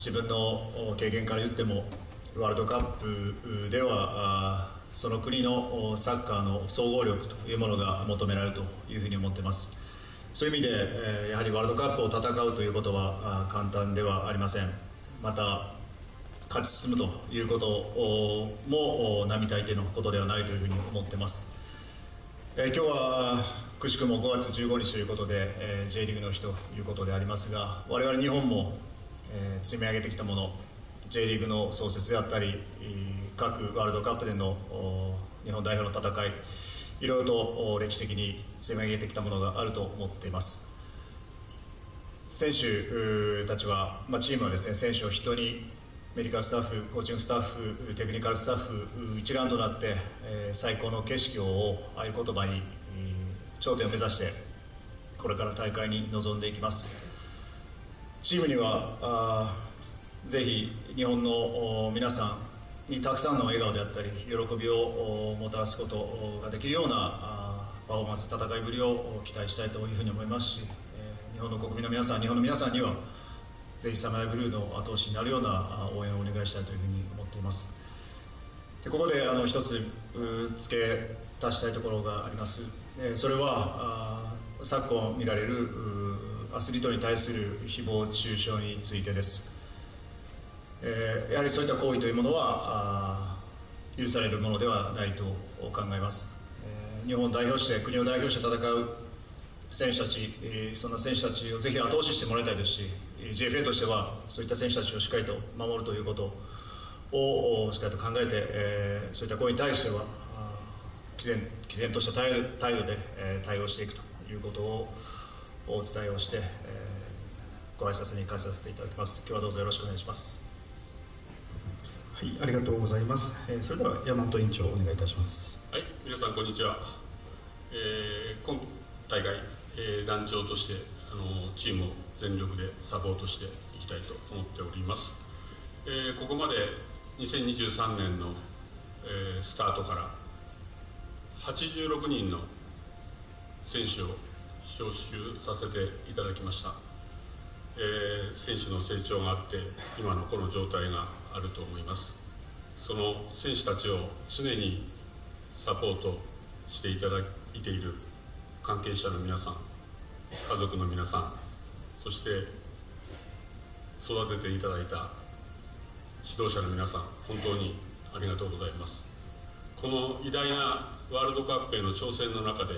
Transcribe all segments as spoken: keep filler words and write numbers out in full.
自分の経験から言ってもワールドカップではその国のサッカーの総合力というものが求められるというふうに思っています。そういう意味でやはりワールドカップを戦うということは簡単ではありません。また勝ち進むということも並大抵のことではないというふうに思っています。えー、今日はくしくもごがつじゅうごにちということで、えー、J リーグの日ということでありますが、我々日本も、えー、積み上げてきたもの、 J リーグの創設であったり、各ワールドカップでの日本代表の戦い、いろいろと歴史的に積み上げてきたものがあると思っています。選手たちは、まあ、チームはですね、選手を人にメディカルスタッフ、コーチングスタッフ、テクニカルスタッフ一丸となって、えー、最高の景色を合言葉に、えー、頂点を目指してこれから大会に臨んでいきます。チームにはあぜひ日本の皆さんにたくさんの笑顔であったり喜びをもたらすことができるようなパフォーマンス、戦いぶりを期待したいというふうに思いますし、えー、日本の国民の皆さん、日本の皆さんにはぜひサムライブルーの後押しになるような応援をお願いしたいというふうに思っています。でここであの一つ付け足したいところがあります。それは昨今見られるアスリートに対する誹謗中傷についてです。やはりそういった行為というものは許されるものではないと考えます。日本を代表して、国を代表して戦う選手たち、そんな選手たちをぜひ後押ししてもらいたいですし、 ジェイエフエー としてはそういった選手たちをしっかりと守るということをしっかりと考えて、えー、そういった行為に対しては毅然、毅然とした態度で、えー、対応していくということをお伝えをして、えー、ご挨拶に返させていただきます。今日はどうぞよろしくお願いします。 はい、ありがとうございます。えー、それでは山本委員長お願いいたします。 はい、皆さんこんにちは。えー、今大会、えー、団長としてあのチームを全力でサポートしていきたいと思っております。えー、ここまでにせんにじゅうさんねんの、えー、スタートからはちじゅうろくにんの選手を招集させていただきました。えー、選手の成長があって今のこの状態があると思います。その選手たちを常にサポートしていただいている関係者の皆さん、家族の皆さん、そして育てていただいた指導者の皆さん、本当にありがとうございます。この偉大なワールドカップへの挑戦の中で、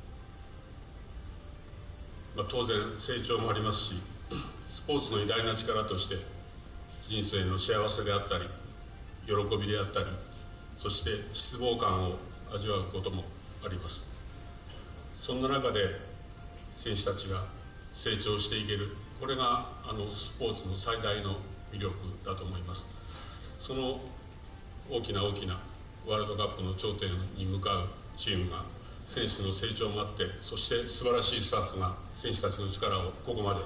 まあ、当然成長もありますし、スポーツの偉大な力として人生の幸せであったり喜びであったり、そして失望感を味わうこともあります。そんな中で選手たちが成長していける、これがあのスポーツの最大の魅力だと思います。その大きな大きなワールドカップの頂点に向かうチームが選手の成長もあって、そして素晴らしいスタッフが選手たちの力をここまで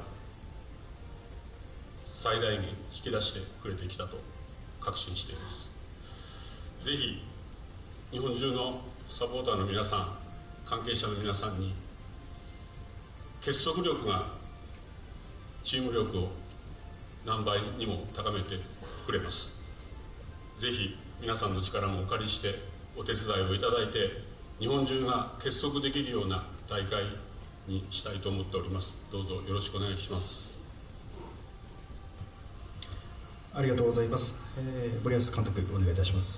最大限引き出してくれてきたと確信しています。ぜひ日本中のサポーターの皆さん、関係者の皆さんに結束力がチーム力を何倍にも高めてくれます。ぜひ皆さんの力もお借りしてお手伝いをいただいて、日本中が結束できるような大会にしたいと思っております。どうぞよろしくお願いします。 ありがとうございます。えー、森保監督お願いいたします。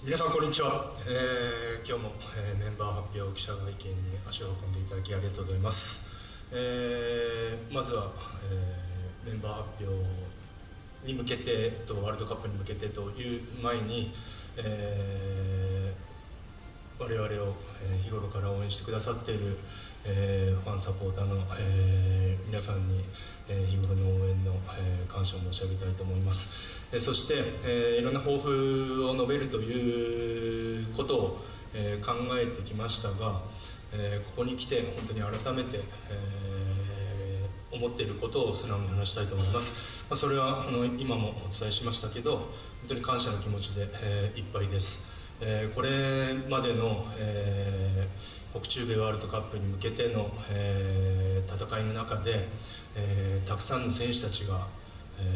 皆さんこんにちは。えー、今日も、えー、メンバー発表記者会見に足を運んでいただきありがとうございます。えー、まずは、えー、メンバー発表に向けてとワールドカップに向けてという前に、えー、我々を、えー、日頃から応援してくださっている、えー、ファンサポーターの、えー、皆さんに、えー、日頃の応援の、えー、感謝を申し上げたいと思います。えー、そして、えー、いろんな抱負を述べるということを、えー、考えてきましたが、えー、ここに来て本当に改めて、えー、思っていることを素直に話したいと思います。まあ、それはあの今もお伝えしましたけど、本当に感謝の気持ちで、えー、いっぱいです。えー、これまでの、えー、北中米ワールドカップに向けての、えー、戦いの中で、えー、たくさんの選手たちが